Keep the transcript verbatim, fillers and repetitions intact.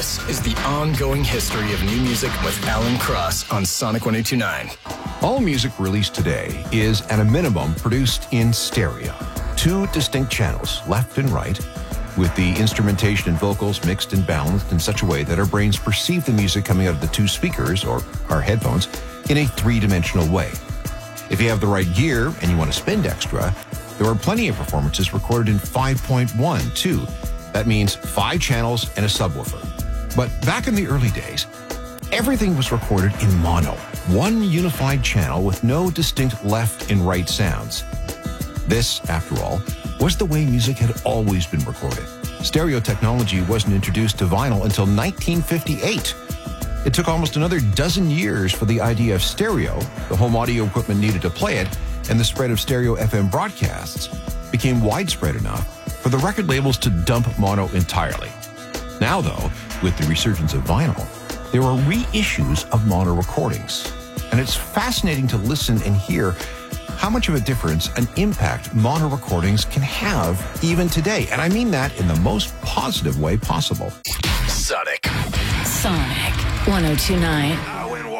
This is the ongoing history of new music with Alan Cross on Sonic one oh two point nine. All music released today is, at a minimum, produced in stereo. Two distinct channels, left and right, with the instrumentation and vocals mixed and balanced in such a way that our brains perceive the music coming out of the two speakers, or our headphones, in a three-dimensional way. If you have the right gear and you want to spend extra, there are plenty of performances recorded in five point one, too. That means five channels and a subwoofer. But back in the early days, everything was recorded in mono, one unified channel with no distinct left and right sounds. This, after all, was the way music had always been recorded. Stereo technology wasn't introduced to vinyl until nineteen fifty-eight. It took almost another dozen years for the idea of stereo, the home audio equipment needed to play it, and the spread of stereo F M broadcasts became widespread enough for the record labels to dump mono entirely. Now, though, with the resurgence of vinyl, there are reissues of mono recordings. And it's fascinating to listen and hear how much of a difference, an impact mono recordings can have even today. And I mean that in the most positive way possible. Sonic. Sonic one oh two point nine.